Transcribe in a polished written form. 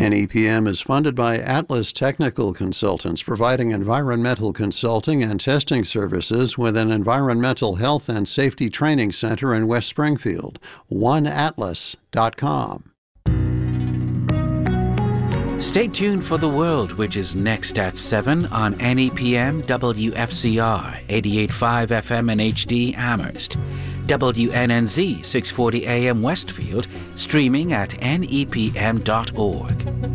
NEPM is funded by Atlas Technical Consultants, providing environmental consulting and testing services with an environmental health and safety training center in West Springfield. OneAtlas.com. Stay tuned for The World, which is next at 7 on NEPM WFCR 88.5 FM and HD Amherst, WNNZ 640 AM Westfield, streaming at nepm.org.